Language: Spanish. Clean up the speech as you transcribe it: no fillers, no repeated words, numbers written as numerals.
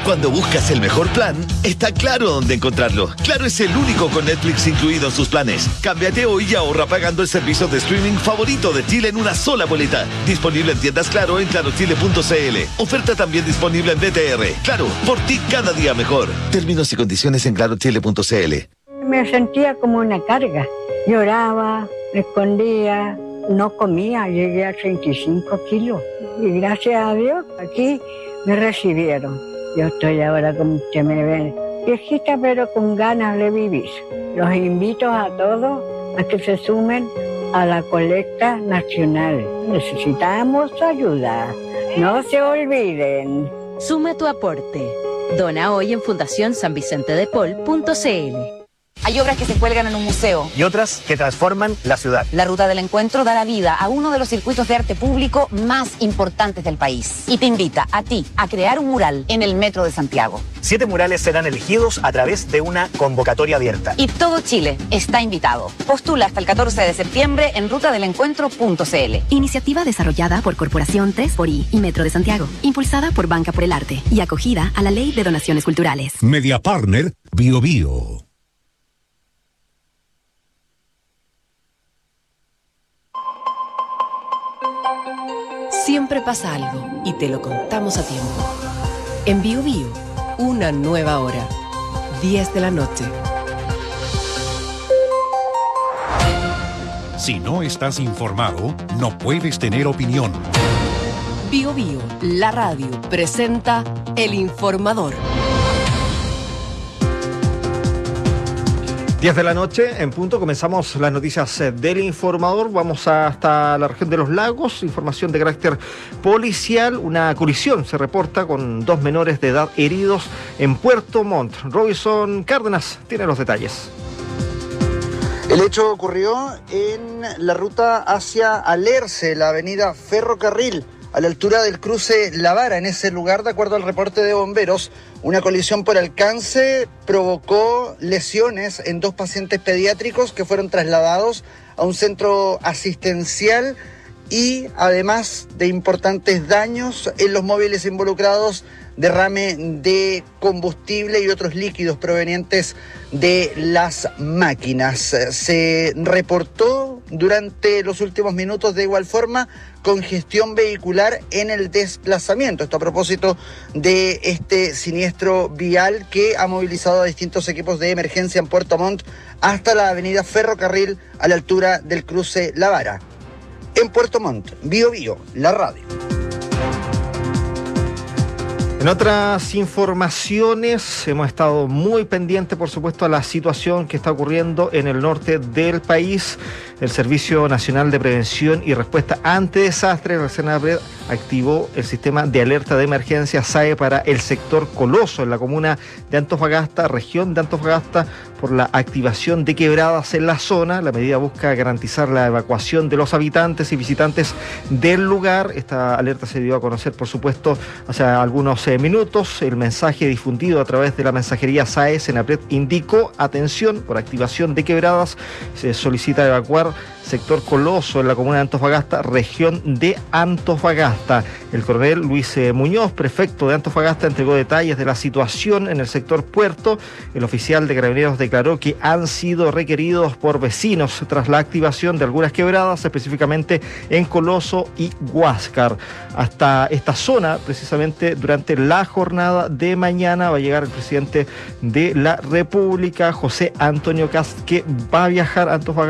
Cuando buscas el mejor plan, está Claro dónde encontrarlo. Claro es el único con Netflix incluido en sus planes. Cámbiate hoy y ahorra pagando el servicio de streaming favorito de Chile en una sola boleta. Disponible en tiendas Claro en clarochile.cl. Oferta también disponible en DTR. Claro, por ti cada día mejor. Términos y condiciones en clarochile.cl. Me sentía como una carga. Lloraba, me escondía, no comía. Llegué a 35 kilos. Y gracias a Dios, aquí me recibieron. Yo estoy ahora, como usted me ve, viejita pero con ganas de vivir. Los invito a todos a que se sumen a la colecta nacional. Necesitamos ayuda. No se olviden. Suma tu aporte. Dona hoy en fundacionsanvicentedepol.cl. Hay obras que se cuelgan en un museo. Y otras que transforman la ciudad. La Ruta del Encuentro da la vida a uno de los circuitos de arte público más importantes del país. Y te invita a ti a crear un mural en el Metro de Santiago. 7 murales serán elegidos a través de una convocatoria abierta. Y todo Chile está invitado. Postula hasta el 14 de septiembre en rutadelencuentro.cl. Iniciativa desarrollada por Corporación 3xI y Metro de Santiago. Impulsada por Banca por el Arte y acogida a la Ley de Donaciones Culturales. Media Partner Bio Bio. Siempre pasa algo y te lo contamos a tiempo. En Bio Bio, una nueva hora. 10 de la noche. Si no estás informado, no puedes tener opinión. Bio Bio, la radio, presenta El Informador. 10 de la noche, en punto, comenzamos las noticias del Informador. Vamos hasta la región de los lagos, información de carácter policial. Una colisión se reporta con 2 menores de edad heridos en Puerto Montt. Robinson Cárdenas tiene los detalles. El hecho ocurrió en la ruta hacia Alerce, la avenida Ferrocarril, a la altura del cruce La Vara. En ese lugar, de acuerdo al reporte de bomberos, una colisión por alcance provocó lesiones en 2 pacientes pediátricos que fueron trasladados a un centro asistencial y además de importantes daños en los móviles involucrados, derrame de combustible y otros líquidos provenientes de las máquinas. Se reportó durante los últimos minutos de igual forma congestión vehicular en el desplazamiento. Esto a propósito de este siniestro vial que ha movilizado a distintos equipos de emergencia en Puerto Montt hasta la avenida Ferrocarril a la altura del cruce La Vara. En Puerto Montt, Bio Bio, la radio. En otras informaciones, hemos estado muy pendientes, por supuesto, a la situación que está ocurriendo en el norte del país. El Servicio Nacional de Prevención y Respuesta ante Desastres, la CNAPRED, activó el sistema de alerta de emergencia SAE para el sector Coloso, en la comuna de Antofagasta, región de Antofagasta, por la activación de quebradas en la zona. La medida busca garantizar la evacuación de los habitantes y visitantes del lugar. Esta alerta se dio a conocer, por supuesto, hace algunos minutos. El mensaje difundido a través de la mensajería SAE, CNAPRED, indicó: atención, por activación de quebradas, se solicita evacuar sector Coloso en la comuna de Antofagasta, región de Antofagasta. El coronel Luis Muñoz, prefecto de Antofagasta, entregó detalles de la situación en el sector Puerto. El oficial de Carabineros declaró que han sido requeridos por vecinos tras la activación de algunas quebradas, específicamente en Coloso y Huáscar. Hasta esta zona, precisamente durante la jornada de mañana, va a llegar el presidente de la República, José Antonio Kast, que va a viajar a Antofagasta